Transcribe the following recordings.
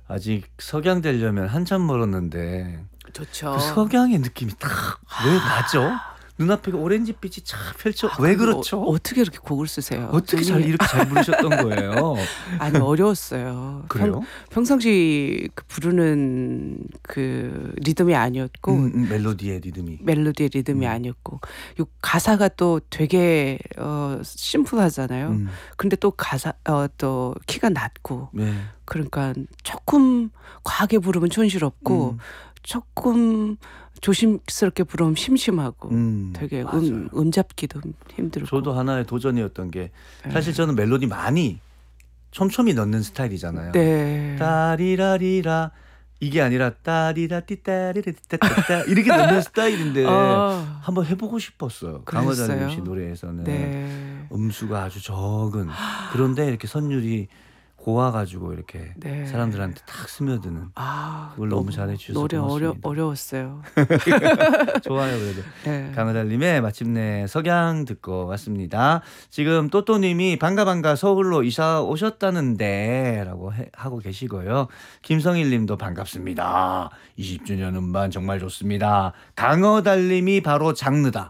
아직 석양되려면 한참 멀었는데 좋죠. 그 석양의 느낌이 딱 왜 나죠? 눈앞에 오렌지빛이 쫙 펼쳐 왜 그렇죠? 어떻게 이렇게 곡을 쓰세요? 어떻게 이렇게 잘 부르셨던 거예요? 아니 어려웠어요. 그래요? 평상시 그 부르는 그 리듬이 아니었고 멜로디의 리듬이 아니었고 요 가사가 또 되게 심플하잖아요. 근데 또 가사 또 키가 낮고 네. 그러니까 조금 과하게 부르면 촌스럽고 조금 조심스럽게 부르면 심심하고 되게 잡기도 힘들고. 저도 하나의 도전이었던 게 사실 저는 멜로디 많이 촘촘히 넣는 스타일이잖아요. 네. 따리라리라 이게 아니라 따리라띠따리라띠따따 이렇게 넣는 스타일인데 한번 해보고 싶었어요. 강하달님 씨 노래에서는 네. 음수가 아주 적은 그런데 이렇게 선율이 고와가지고 이렇게 네. 사람들한테 탁 스며드는 그걸 너무 잘해주셔서 노래 고맙습니다. 어려웠어요. 좋아요. 그래도 네. 강하달님의 마침내 석양 듣고 왔습니다. 지금 또또님이 반가 서울로 이사 오셨다는데 라고 하고 계시고요. 김성일님도 반갑습니다. 20주년 음반 정말 좋습니다. 강하달님이 바로 장르다.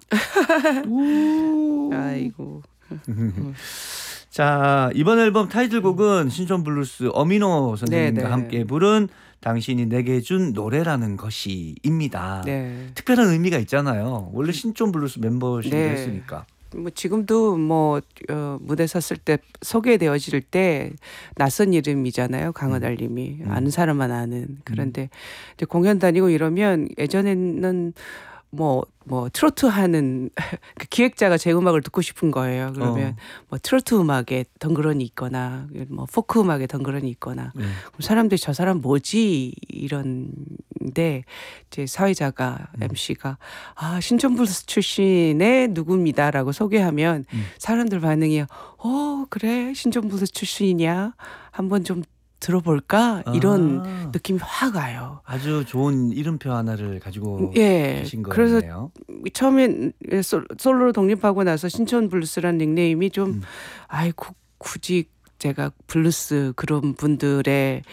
아이고. 자, 이번 앨범 타이틀곡은 신촌 블루스 어민호 선생님과 네네. 함께 부른 당신이 내게 준 노래라는 것이입니다. 네. 특별한 의미가 있잖아요. 원래 신촌 블루스 멤버시기도 네. 했으니까. 뭐 지금도 뭐 무대 섰을 때 소개되어질 때 낯선 이름이잖아요. 강하달님이 아는 사람만 아는. 그런데 이제 공연 다니고 이러면 예전에는 뭐 트로트 하는 그 기획자가 제 음악을 듣고 싶은 거예요. 그러면 뭐 트로트 음악에 덩그러니 있거나 뭐 포크 음악에 덩그러니 있거나 그럼 사람들이 저 사람 뭐지 이런데 제 사회자가 MC가 신촌 블루스 출신의 누구입니다라고 소개하면 사람들 반응이 그래 신촌 블루스 출신이냐 한번 좀 들어볼까 이런 느낌이 확 와요. 아주 좋은 이름표 하나를 가지고 계신 거네요. 그래서 처음엔 솔로로 독립하고 나서 신촌 블루스라는 닉네임이 좀 굳이 제가 블루스 그런 분들의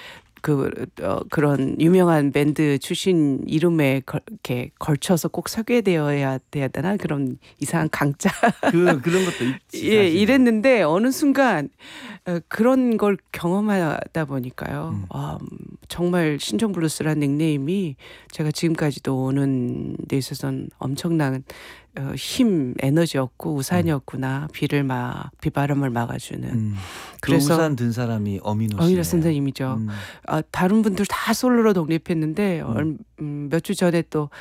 그런 유명한 밴드 출신 이름에 이렇게 걸쳐서 꼭 소개되어야 되나 그런 이상한 강자 그런 것도 있지. 예, 이랬는데 어느 순간 그런 걸 경험하다 보니까요. 정말 신촌 블루스라는 닉네임이 제가 지금까지도 오는 데 있어서는 엄청난 힘, 에너지였고 우산이었구나. 비바람을 막아주는. 그래서 우산 든 사람이 어민호 어민호 선생님이죠. 다른 분들 다 솔로로 독립했는데 몇 주 전에 또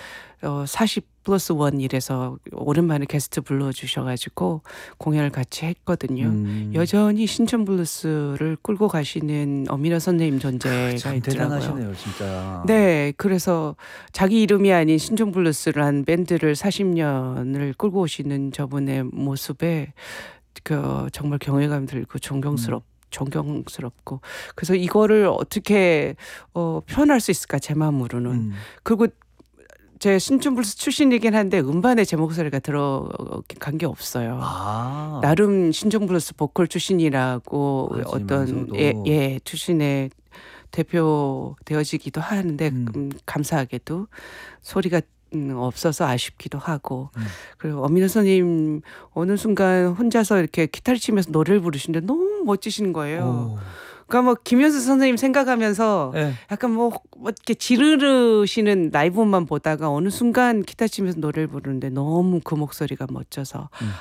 40+1 이래서 오랜만에 게스트 불러주셔가지고 공연을 같이 했거든요. 여전히 신촌 블루스를 끌고 가시는 어민호 선생님 존재가 있더라고요. 대단하시네요, 진짜. 네, 그래서 자기 이름이 아닌 신촌 블루스라는 밴드를 40년을 끌고 오시는 저분의 모습에 정말 경외감 들고 존경스럽고 그래서 이거를 어떻게 표현할 수 있을까 제 마음으로는. 그리고 제 신촌 블루스 출신이긴 한데 음반에 제 목소리가 들어간 게 없어요. 나름 신촌 블루스 보컬 출신이라고 어떤 출신의 대표 되어지기도 하는데 감사하게도 소리가 없어서 아쉽기도 하고 그리고 어민호 선생님 어느 순간 혼자서 이렇게 기타를 치면서 노래를 부르시는데 너무 멋지신 거예요. 그러니까 뭐 김현수 선생님 생각하면서 약간 뭐 이렇게 지르르시는 라이브만 보다가 어느 순간 기타 치면서 노래를 부르는데 너무 그 목소리가 멋져서